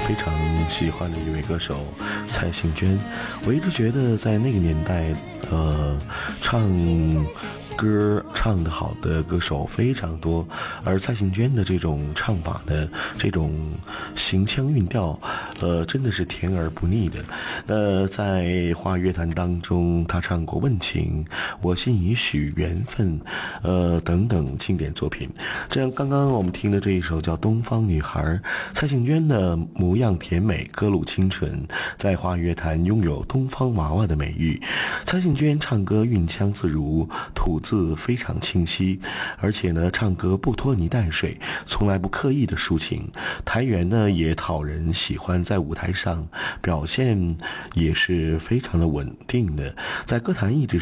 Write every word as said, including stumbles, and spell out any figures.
非常喜欢的一位歌手蔡幸娟。我一直觉得在那个年代，呃，唱歌唱得好的歌手非常多，而蔡幸娟的这种唱法的这种行腔韵调，呃，真的是甜而不腻的。那在华语乐坛当中，她唱过《问情》、我心已许、缘分，呃等等经典作品。这样刚刚我们听的这一首叫《东方女孩》，蔡幸娟的模样甜美，歌路清纯，在华语乐坛拥有东方娃娃的美誉。蔡幸娟唱歌韵腔自如，吐字非常清晰，而且呢唱歌不拖泥带水，从来不刻意的抒情，台源呢也讨人喜欢，在舞台上表现也是非常的稳定的，在歌坛一直